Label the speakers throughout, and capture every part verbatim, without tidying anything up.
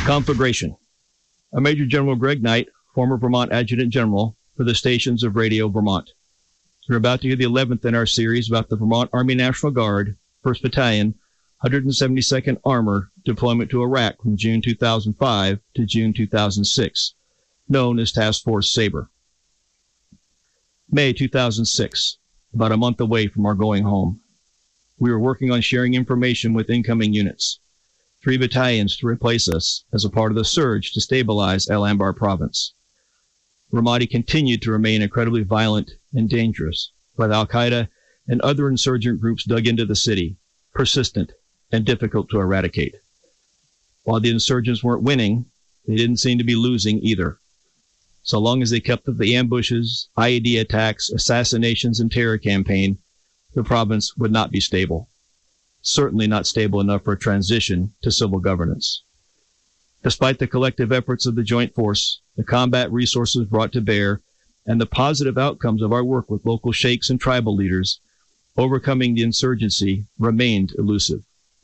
Speaker 1: Conflagration. I'm Major General Greg Knight, former Vermont Adjutant General for the stations of Radio Vermont. We're about to hear the eleventh in our series about the Vermont Army National Guard, first Battalion, one hundred seventy-second Armor deployment to Iraq from June two thousand five to June two thousand six, known as Task Force Sabre. May two thousand six, about a month away from our going home. We were working on sharing information with incoming units. Three battalions to replace us as a part of the surge to stabilize Al Anbar province. Ramadi continued to remain incredibly violent and dangerous, while Al-Qaeda and other insurgent groups dug into the city, persistent and difficult to eradicate. While the insurgents weren't winning, they didn't seem to be losing either. So long as they kept up the ambushes, I E D attacks, assassinations, and terror campaign, the province would not be stable. Certainly not stable enough for a transition to civil governance. Despite the collective efforts of the Joint Force, the combat resources brought to bear, and the positive outcomes of our work with local sheikhs and tribal leaders, overcoming the insurgency remained elusive.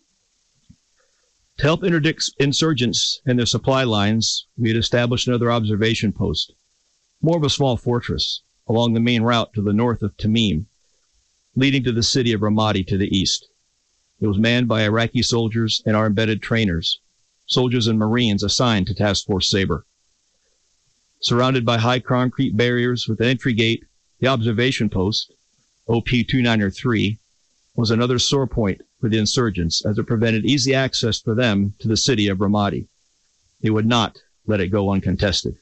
Speaker 1: To help interdict insurgents and their supply lines, we had established another observation post, more of a small fortress, along the main route to the north of Tamim, leading to the city of Ramadi to the east. It was manned by Iraqi soldiers and our embedded trainers, soldiers and Marines assigned to Task Force Sabre. Surrounded by high concrete barriers with an entry gate, the observation post, O P two ninety-three, was another sore point for the insurgents as it prevented easy access for them to the city of Ramadi. They would not let it go uncontested.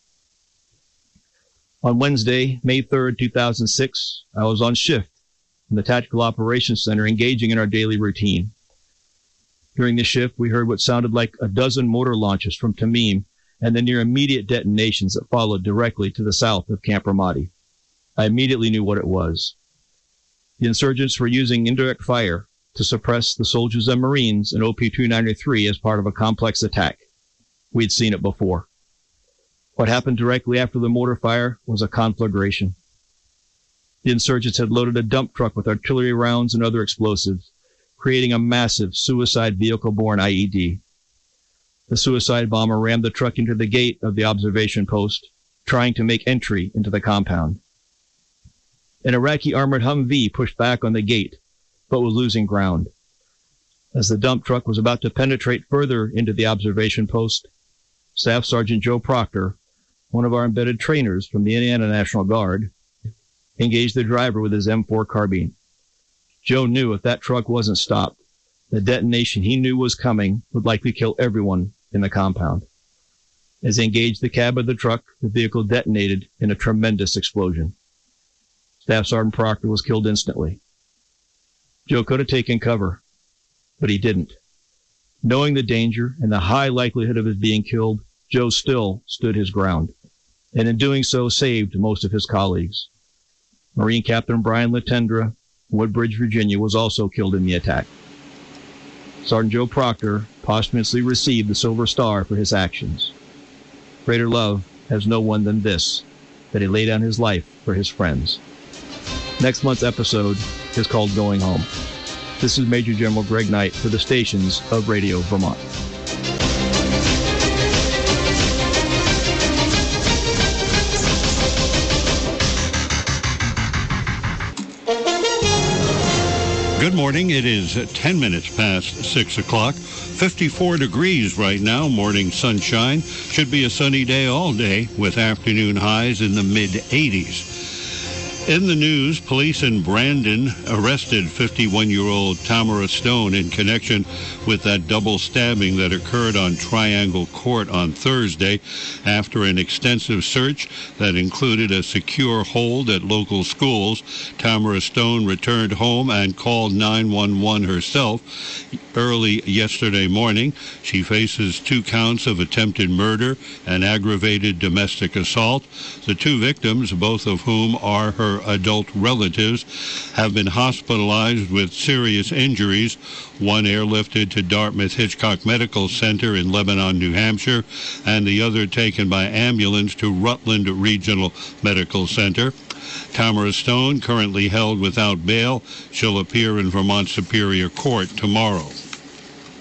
Speaker 1: On Wednesday, May third, two thousand six, I was on shift in the Tactical Operations Center engaging in our daily routine. During the shift, we heard what sounded like a dozen mortar launches from Tamim and the near immediate detonations that followed directly to the south of Camp Ramadi. I immediately knew what it was. The insurgents were using indirect fire to suppress the soldiers and Marines in O P two ninety-three as part of a complex attack. We'd seen it before. What happened directly after the mortar fire was a conflagration. The insurgents had loaded a dump truck with artillery rounds and other explosives, creating a massive suicide vehicle-borne I E D. The suicide bomber rammed the truck into the gate of the observation post, trying to make entry into the compound. An Iraqi armored Humvee pushed back on the gate, but was losing ground. As the dump truck was about to penetrate further into the observation post, Staff Sergeant Joe Proctor, one of our embedded trainers from the Indiana National Guard, engaged the driver with his M four carbine. Joe knew if that truck wasn't stopped, the detonation he knew was coming would likely kill everyone in the compound. As he engaged the cab of the truck, the vehicle detonated in a tremendous explosion. Staff Sergeant Proctor was killed instantly. Joe could have taken cover, but he didn't. Knowing the danger and the high likelihood of his being killed, Joe still stood his ground, and in doing so saved most of his colleagues. Marine Captain Brian Latendra, Woodbridge, Virginia, was also killed in the attack. Sergeant Joe Proctor posthumously received the Silver Star for his actions. Greater love has no one than this, that he laid down his life for his friends. Next month's episode is called Going Home. This is Major General Greg Knight for the stations of Radio Vermont.
Speaker 2: Good morning. It is ten minutes past six o'clock. fifty-four degrees right now. Morning sunshine. Should be a sunny day all day with afternoon highs in the mid eighties. In the news, police in Brandon arrested fifty-one-year-old Tamara Stone in connection with that double stabbing that occurred on Triangle Court on Thursday. After an extensive search that included a secure hold at local schools, Tamara Stone returned home and called nine one one herself early yesterday morning. She faces two counts of attempted murder and aggravated domestic assault. The two victims, both of whom are her adult relatives, have been hospitalized with serious injuries, one airlifted to Dartmouth Hitchcock Medical Center in Lebanon, New Hampshire, and the other taken by ambulance to Rutland Regional Medical Center. Tamara Stone, currently held without bail, she'll appear in Vermont Superior Court tomorrow.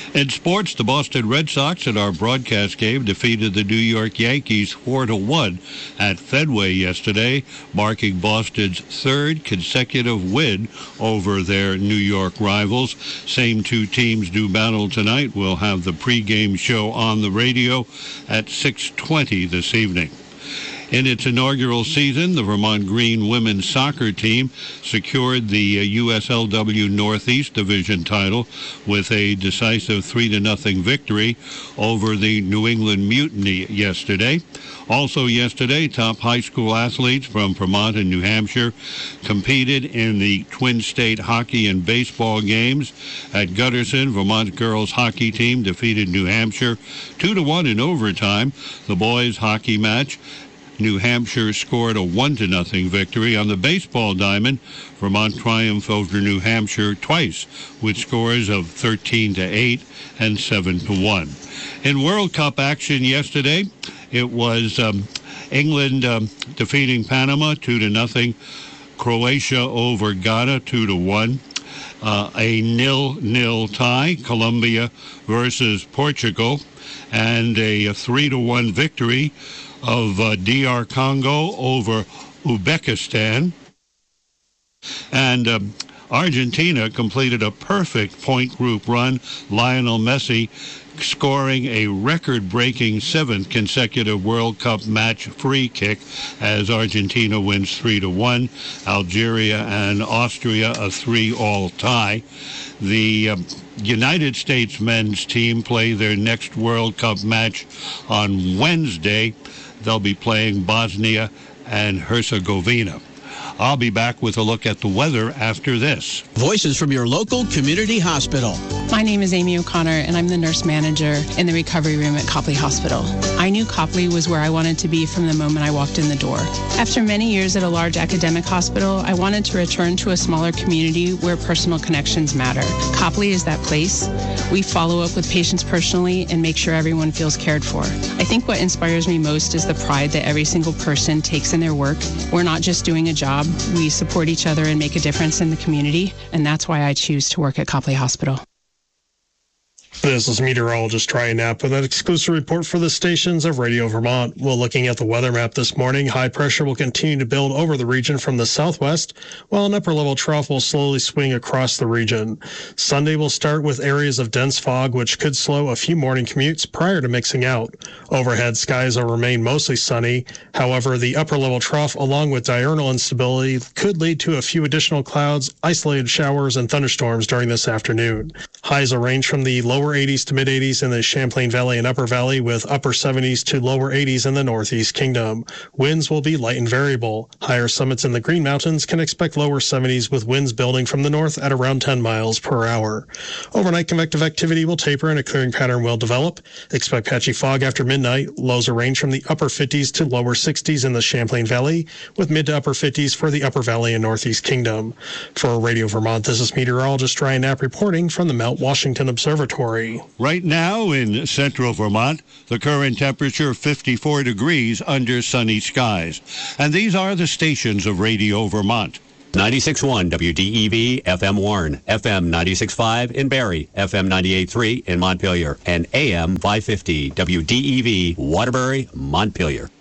Speaker 2: In sports, the Boston Red Sox at our broadcast game defeated the New York Yankees four to one at Fenway yesterday, marking Boston's third consecutive win over their New York rivals. Same two teams do battle tonight. We'll have the pregame show on the radio at six twenty this evening. In its inaugural season, the Vermont Green women's soccer team secured the U S L W Northeast Division title with a decisive three to nothing victory over the New England Mutiny yesterday. Also yesterday, top high school athletes from Vermont and New Hampshire competed in the Twin State hockey and baseball games. At Gutterson, Vermont girls hockey team defeated New Hampshire two to one in overtime. The boys hockey match, New Hampshire scored a one to nothing victory. On the baseball diamond, Vermont triumphed over New Hampshire twice with scores of thirteen to eight and seven to one. In World Cup action yesterday, it was um, England um, defeating Panama two to nothing, Croatia over Ghana two to one. Uh, a nil-nil tie, Colombia versus Portugal, and a, a three to one victory of uh, D R Congo over Uzbekistan. And um, Argentina completed a perfect point group run, Lionel Messi scoring a record-breaking seventh consecutive World Cup match free kick as Argentina wins three to one. Algeria and Austria a three all tie. The um, United States men's team play their next World Cup match on Wednesday. They'll be playing Bosnia and Herzegovina. I'll be back with a look at the weather after this.
Speaker 3: Voices from your local community hospital.
Speaker 4: My name is Amy O'Connor, and I'm the nurse manager in the recovery room at Copley Hospital. I knew Copley was where I wanted to be from the moment I walked in the door. After many years at a large academic hospital, I wanted to return to a smaller community where personal connections matter. Copley is that place. We follow up with patients personally and make sure everyone feels cared for. I think what inspires me most is the pride that every single person takes in their work. We're not just doing a job. We support each other and make a difference in the community, and that's why I choose to work at Copley Hospital.
Speaker 5: This is meteorologist Ryan Knapp with an exclusive report for the stations of Radio Vermont. Well, looking at the weather map this morning, high pressure will continue to build over the region from the southwest, while an upper-level trough will slowly swing across the region. Sunday will start with areas of dense fog, which could slow a few morning commutes prior to mixing out. Overhead skies will remain mostly sunny. However, the upper-level trough, along with diurnal instability, could lead to a few additional clouds, isolated showers, and thunderstorms during this afternoon. Highs will range from the lower eighties to mid eighties in the Champlain Valley and Upper Valley, with upper seventies to lower eighties in the Northeast Kingdom. Winds will be light and variable. Higher summits in the Green Mountains can expect lower seventies, with winds building from the north at around ten miles per hour. Overnight convective activity will taper and a clearing pattern will develop. Expect patchy fog after midnight. Lows will range from the upper fifties to lower sixties in the Champlain Valley, with mid to upper fifties for the Upper Valley and Northeast Kingdom. For Radio Vermont, this is meteorologist Ryan Knapp reporting from the Mount Washington Observatory.
Speaker 2: Right now in central Vermont, the current temperature fifty-four degrees under sunny skies. And these are the stations of Radio Vermont.
Speaker 6: ninety-six point one W D E V F M Warren, F M ninety-six point five in Barrie, F M ninety-eight point three in Montpelier, and A M five fifty W D E V Waterbury, Montpelier.